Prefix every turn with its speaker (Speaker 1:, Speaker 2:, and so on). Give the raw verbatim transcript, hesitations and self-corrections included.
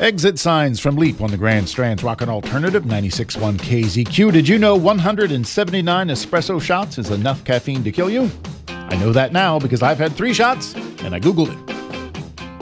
Speaker 1: Exit signs from Leap on the Grand Strand's Rockin' Alternative ninety-six point one K Z Q. Did you know one hundred seventy-nine espresso shots is enough caffeine to kill you? I know that now because I've had three shots and I Googled it.